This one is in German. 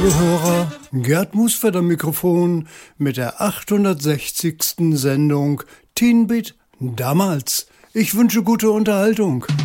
Radiohörer, Gerd Musfeld am Mikrofon mit der 860. Sendung Teen Beat damals. Ich wünsche gute Unterhaltung.